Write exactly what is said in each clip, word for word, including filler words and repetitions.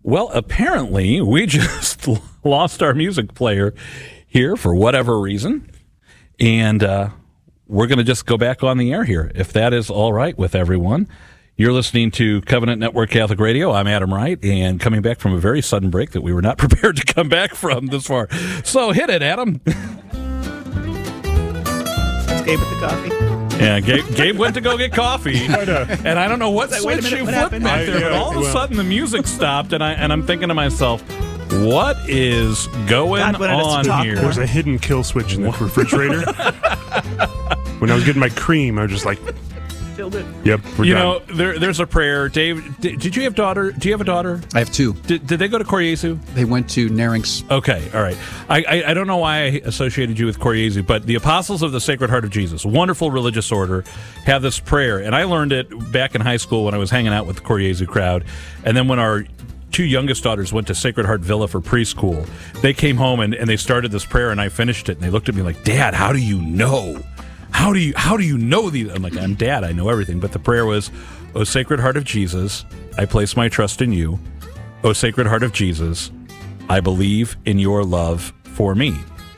Well, apparently, we just lost our music player here for whatever reason, and uh, we're going to just go back on the air here, if that is all right with everyone. You're listening to Covenant Network Catholic Radio. I'm Adam Wright, and coming back from a very sudden break that we were not prepared to come back from this far. So hit it, Adam. It's Gabe with the coffee. Yeah, Gabe, Gabe went to go get coffee, and I don't know what Like, switch wait a minute, you what flipped happened? back there, I- but yeah, all of a well- sudden the music stopped, and I and I'm thinking to myself, what is going God wanted us to on talk here? There was a hidden kill switch in the refrigerator. When I was getting my cream, I was just like, Filled it. "Yep, we're You done." know, there, there's a prayer. Dave, did, did you have daughter? Do you have a daughter? I have two. Did, did they go to Koryezu? They went to Narings. Okay, all right. I, I, I don't know why I associated you with Koryezu, but the Apostles of the Sacred Heart of Jesus, wonderful religious order, have this prayer. And I learned it back in high school when I was hanging out with the Koryezu crowd. And then when our two youngest daughters went to Sacred Heart Villa for preschool, they came home and, and they started this prayer, and I finished it. And they looked at me like, Dad, how do you know? How do you how do you know these? I'm like, I'm Dad, I know everything. But the prayer was, O Sacred Heart of Jesus, I place my trust in you. O Sacred Heart of Jesus, I believe in your love for me.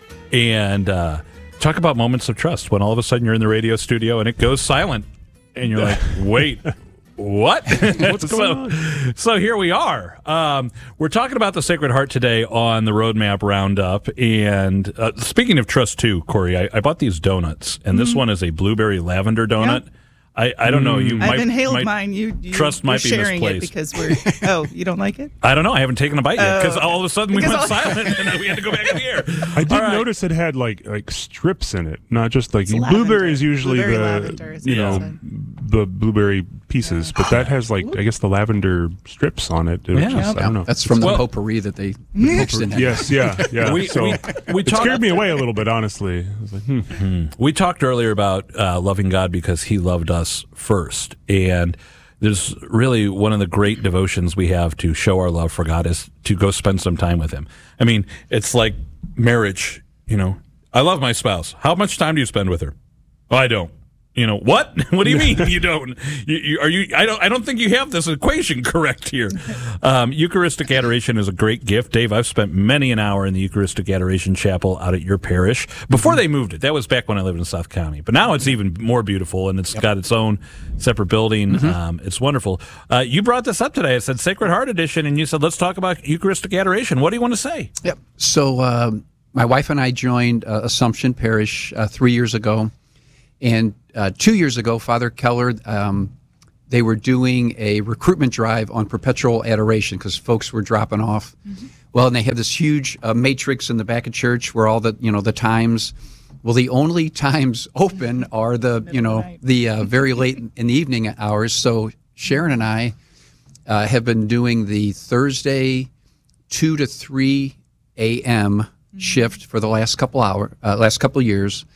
And uh, talk about moments of trust when all of a sudden you're in the radio studio and it goes silent. And you're like, wait, what? What's going so, on? So here we are. Um, we're talking about the Sacred Heart today on the Roadmap Roundup. And uh, speaking of trust, too, Corey, I, I bought these donuts. And this one is a blueberry lavender donut. Yeah. I, I don't know. You I've might, inhaled might- mine. You, you trust you're might be sharing it misplaced. because we're. Oh, you don't like it? I don't know. I haven't taken a bite yet because Oh, all of a sudden we because went all- silent and then we had to go back in the air. I did All right. notice it had like like strips in it, not just like lavender. blueberry is usually Blueberry the lavender is you what know it said. the blueberry pieces, but that has like I guess the lavender strips on it. Which Yeah. is, I don't know. That's from the Well- potpourri that they the Popes didn't have. Yes, yeah, yeah. We- so we- we it talked- scared me away a little bit, honestly. I was like, hmm. We talked earlier about uh, loving God because He loved us first, and there's really one of the great devotions we have to show our love for God is to go spend some time with Him. I mean, it's like marriage. You know, I love my spouse. How much time do you spend with her? Oh, I don't. You know what? What do you mean you don't? You, you, are you? I don't. I don't think you have this equation correct here. Um, Eucharistic adoration is a great gift, Dave. I've spent many an hour in the Eucharistic Adoration Chapel out at your parish before they moved it. That was back when I lived in South County, but now it's even more beautiful and it's yep. got its own separate building. Mm-hmm. Um, it's wonderful. Uh, you brought this up today. It said Sacred Heart Edition, and you said let's talk about Eucharistic adoration. What do you want to say? Yep. So uh, my wife and I joined uh, Assumption Parish uh, three years ago. And uh, two years ago, Father Keller, um, they were doing a recruitment drive on perpetual adoration because folks were dropping off. Mm-hmm. Well, and they have this huge uh, matrix in the back of church where all the, you know, the times. Well, the only times open are the, you know, the uh, very late in the evening hours. So Sharon and I uh, have been doing the Thursday two to three a.m. Mm-hmm. shift for the last couple hour, uh, last couple years,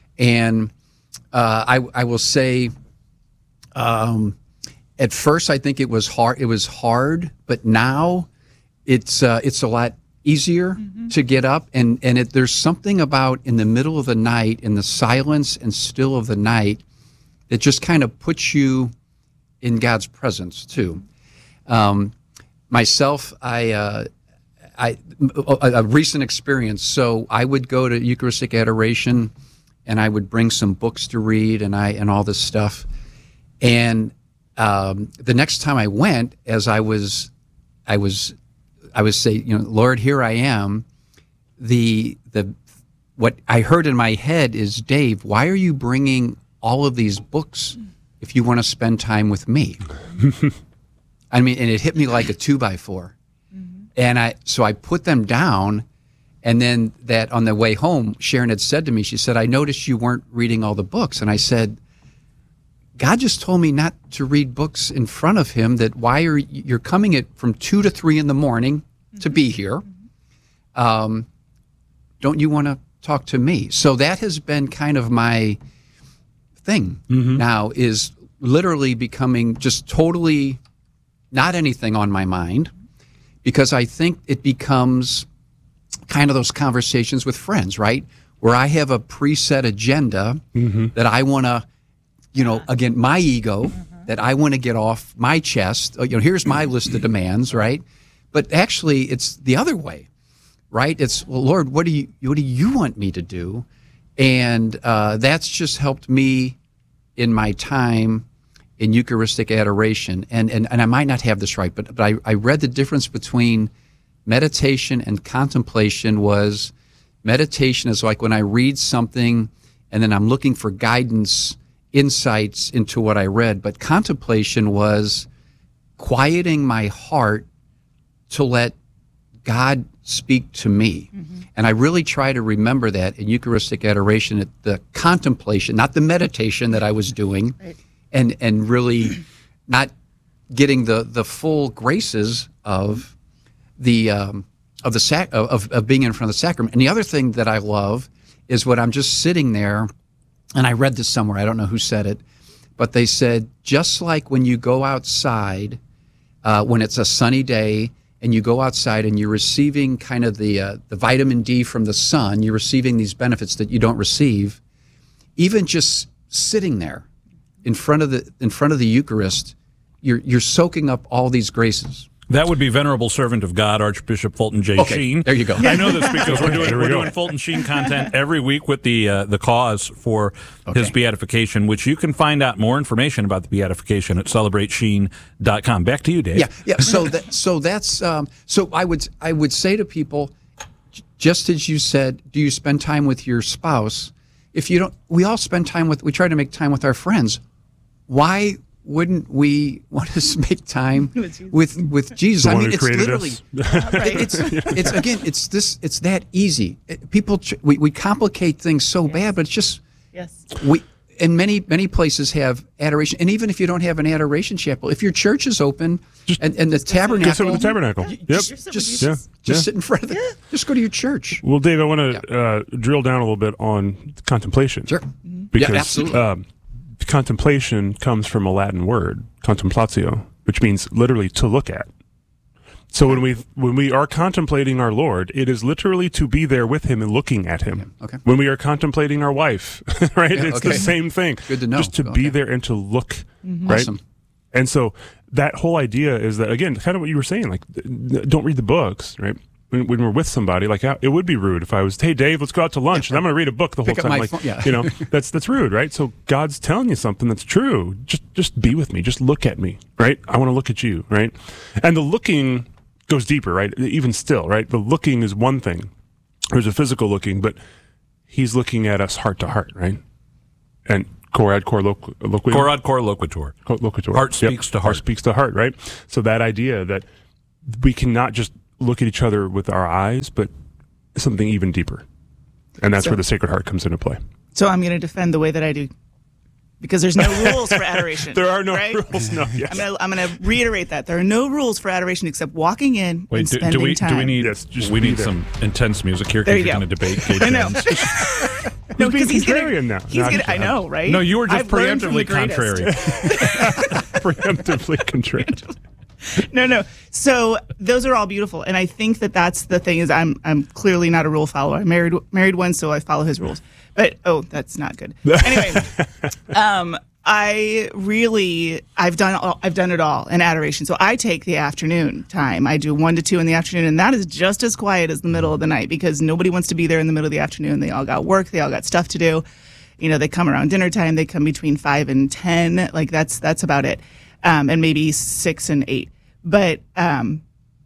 and Uh, I, I will say, um, at first I think it was hard. It was hard, but now it's uh, it's a lot easier mm-hmm. to get up. And and it, there's something about in the middle of the night, in the silence and still of the night, that just kind of puts you in God's presence too. Um, myself, I. Uh, I a, a recent experience. So I would go to Eucharistic adoration, and I would bring some books to read, and I and all this stuff. And um, the next time I went, as I was, I was, I was say, you know, Lord, here I am. The the what I heard in my head is, Dave, why are you bringing all of these books if you want to spend time with me? I mean, and it hit me like a two by four. And I, so I put them down, and then that on the way home, Sharon had said to me, she said, I noticed you weren't reading all the books. And I said, God just told me not to read books in front of him, that why are you, you're coming at from two to three in the morning mm-hmm. to be here. Um, don't you want to talk to me? So that has been kind of my thing mm-hmm. now, is literally becoming just totally not anything on my mind. Because I think it becomes kind of those conversations with friends, right? Where I have a preset agenda mm-hmm. that I want to, you know, again, my ego, mm-hmm. that I want to get off my chest. You know, here's my list of demands, right? but actually it's the other way, right? It's, well, Lord, what do you what do you want me to do? And uh, that's just helped me in my time in Eucharistic adoration. And and, and I might not have this right, but, but I, I read the difference between meditation and contemplation was meditation is like when I read something and then I'm looking for guidance, insights into what I read. But contemplation was quieting my heart to let God speak to me. Mm-hmm. And I really try to remember that in Eucharistic adoration, at the contemplation, not the meditation that I was doing, right. and and really not getting the, the full graces of the um, of the sac- of, of being in front of the sacrament. And the other thing that I love is when I'm just sitting there, and I read this somewhere, I don't know who said it, but they said, just like when you go outside, uh, when it's a sunny day, and you go outside and you're receiving kind of the uh, the vitamin D from the sun, you're receiving these benefits that you don't receive, even just sitting there in front of the in front of the Eucharist, you're you're soaking up all these graces. That would be Venerable Servant of God, Archbishop Fulton J. Okay, Sheen. there you go. I know this because we're doing There we we're go. doing Fulton Sheen content every week with the uh, the cause for Okay. his beatification, which you can find out more information about the beatification at celebrate sheen dot com. Back to you, Dave. Yeah, yeah. So that so that's um, so I would I would say to people, j- just as you said, do you spend time with your spouse? If you don't, we all spend time with. We try to make time with our friends. Why wouldn't we want to make time with with Jesus? The I one mean, who it's created literally, us. it- it's it's again, it's this, it's that easy. It- People, tr- we we complicate things so bad, but it's just Yes. we. And many many places have adoration, and even if you don't have an adoration chapel, if your church is open and, and the tabernacle, Go sit with the tabernacle. Yep. just Just- just, Yeah. just Yeah. sit in front of the, just go to your church. Well, Dave, I want to uh, drill down a little bit on contemplation. Sure. Because Yeah, absolutely. um, contemplation comes from a Latin word, contemplatio, which means literally to look at. So when we when we are contemplating our Lord, it is literally to be there with Him and looking at Him. Okay. When we are contemplating our wife, right, Yeah, it's okay. the same thing. Good to know. Just to Okay. be there and to look, right? Awesome. And so that whole idea is that, again, kind of what you were saying, like, th- don't read the books, right? When, when we're with somebody, like, it would be rude if I was, hey, Dave, let's go out to lunch, and I'm going to read a book the whole Pick up time. my Like, phone, yeah. you know, that's that's rude, right? So God's telling you something that's true. Just just be with me. Just look at me, right? I want to look at you, right? And the looking goes deeper, right? Even still, right? The looking is one thing. There's a physical looking, but He's looking at us heart to heart, right? And cor ad cor loqu- loquitur. Cor ad cor loquitur. Co- loquitur. Heart speaks to heart. Heart speaks to heart, right? So that idea that we cannot just look at each other with our eyes, but something even deeper. And that's So- where the Sacred Heart comes into play. So I'm going to defend the way that I do, because there's no rules for adoration. There are no right? rules. No, yes. I'm going to I'm going to reiterate that there are no rules for adoration except walking in Wait, and do, spending do we time. do we need Yes, just we be need there. some intense music here There because you you're go. going to debate Gage I know. Jones. No, being because he's gonna, contrarian now. He's No, I'm gonna, just- I know, right? No, you were just I've learned from the preemptively greatest. contrary. Preemptively contrarian. No, no. So those are all beautiful, and I think that that's the thing. Is I'm I'm clearly not a rule follower. I married married one, so I follow his rules. But oh, that's not good. Anyway, um, I really I've done all, I've done it all in adoration. So I take the afternoon time. I do one to two in the afternoon, and that is just as quiet as the middle of the night because nobody wants to be there in the middle of the afternoon. They all got work. They all got stuff to do. You know, they come around dinner time. They come between five and ten. Like that's that's about it, um, and maybe six and eight. But um,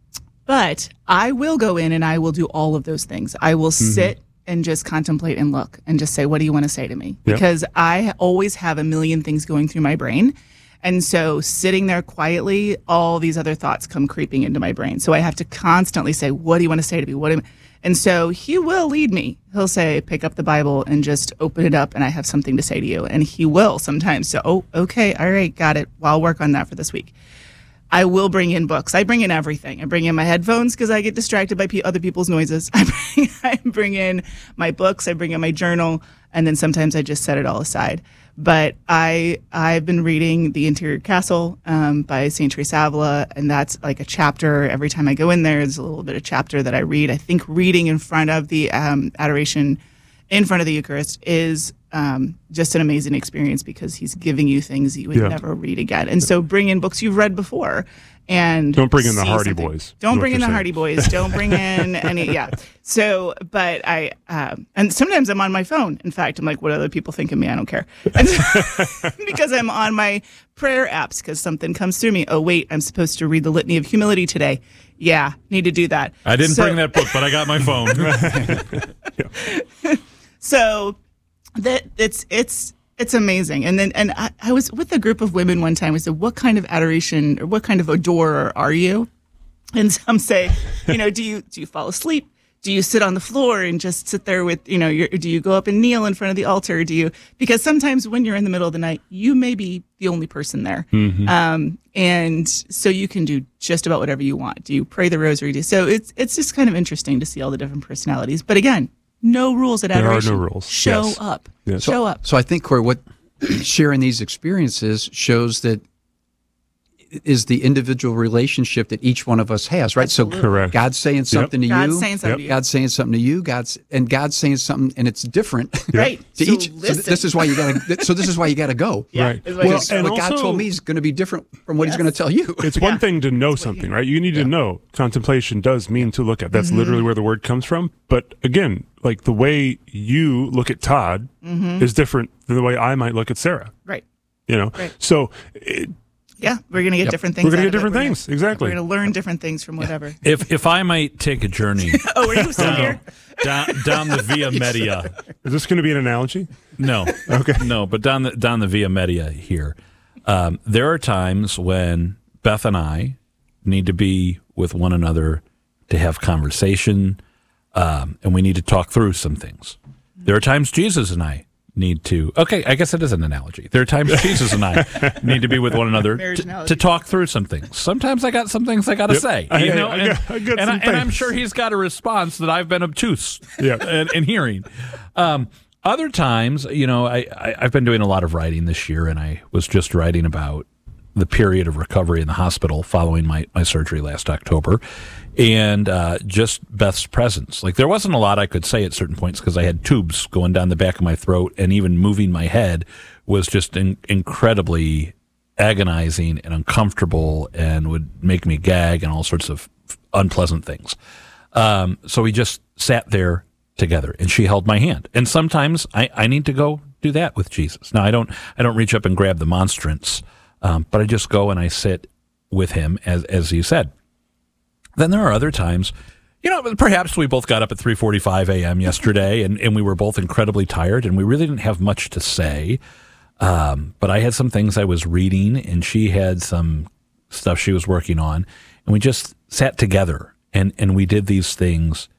but I will go in and I will do all of those things. I will Mm-hmm. sit and just contemplate and look and just say, what do you want to say to me? Yep. Because I always have a million things going through my brain. And so sitting there quietly, all these other thoughts come creeping into my brain. So I have to constantly say, what do you want to say to me? What do you... And so he will lead me. He'll say, pick up the Bible and just open it up and I have something to say to you. And he will sometimes. So, oh, okay, all right, got it. Well, I'll work on that for this week. I will bring in books. I bring in everything. I bring in my headphones because I get distracted by pe- other people's noises. I bring, I bring in my books. I bring in my journal, and then sometimes I just set it all aside. But I I've been reading The Interior Castle um, by Saint Teresa Avila, and that's like a chapter. Every time I go in there, there's a little bit of chapter that I read. I think reading in front of the um, adoration, in front of the Eucharist, is um, just an amazing experience because he's giving you things that you would Yeah. never read again. And so bring in books you've read before and Don't bring in the see Hardy something. Boys, is Don't what bring in you're the saying. Hardy Boys. Don't bring in any. Yeah. So, but I um, and sometimes I'm on my phone. In fact, I'm like, what other people think of me? I don't care, and because I'm on my prayer apps because something comes through me. Oh wait, I'm supposed to read the Litany of Humility today. Yeah, need to do that. I didn't So- bring that book, but I got my phone. So that it's it's it's amazing. And then and I, I was with a group of women one time. We said, "What kind of adoration or what kind of adorer are you?" And some say, "You know, do you do you fall asleep? Do you sit on the floor and just sit there with you know? Your, do you go up and kneel in front of the altar? Do you because sometimes when you're in the middle of the night, you may be the only person there, Mm-hmm. um, and so you can do just about whatever you want. Do you pray the rosary? Do so it's it's just kind of interesting to see all the different personalities. But again, no rules at There are adoration. no rules. Show Yes. up. Yes. Show up. So I think, Corey, what sharing these experiences shows that is the individual relationship that each one of us has, right? So Correct. God's saying something to God's you. saying something to you. God's saying something to you. God's and God's saying something, and it's different. Right. to So each. So listen. this is why you got to. So this is why you got to go. Yeah, Right. is what Well, it is. and what God also- told me is going to be different from what He's going to tell you. It's one thing to know something, right? You need to know. Contemplation does mean to look at. That's Mm-hmm. literally where the word comes from. But again, like the way you look at Todd Mm-hmm. is different than the way I might look at Sarah. Right. You know, Right. so it, Yeah, we're going to get different things. We're gonna out get of it. different We're things, Gonna, exactly. We're going to learn different things from whatever. if if I might take a journey Oh, are you still down, here? down down the Via Media. is this going to be an analogy? No. Okay. No, but down the down the Via Media here, um, there are times when Beth and I need to be with one another to have conversation, um, and we need to talk through some things. There are times Jesus and I need to. Okay, I guess it is an analogy. There are times Jesus and I need to be with one another Marriage to, analogy. to talk through some things. Sometimes I got some things I got to Yep. say, I- you I- know, I and, got- I got and, I, some and I'm things. sure he's got a response that I've been obtuse Yeah. in, in hearing. Um, other times, you know, I, I, I've been doing a lot of writing this year, and I was just writing about the period of recovery in the hospital following my, my surgery last October, and uh, just Beth's presence. Like, there wasn't a lot I could say at certain points because I had tubes going down the back of my throat, and even moving my head was just in, incredibly agonizing and uncomfortable and would make me gag and all sorts of unpleasant things. Um, so we just sat there together, and she held my hand. And sometimes I, I need to go do that with Jesus. Now, I don't I don't reach up and grab the monstrance, um, but I just go and I sit with him, as as you said. Then there are other times, you know, perhaps we both got up at three forty-five a.m. yesterday, and, and we were both incredibly tired, and we really didn't have much to say. Um, but I had some things I was reading, and she had some stuff she was working on, and we just sat together, and, and we did these things